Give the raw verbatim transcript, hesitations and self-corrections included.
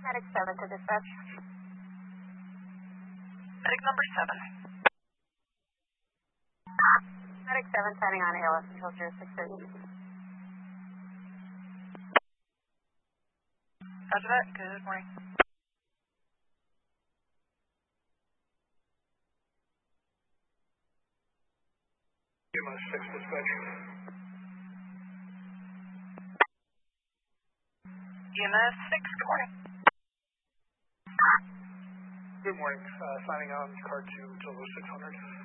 Medic seven to dispatch. Medic number seven. Medic seven signing on A L S until zero six thirty. Roger that. Good morning. E M S six dispatch. E M S six, good morning. Good morning. Uh, signing on car two until six hundred.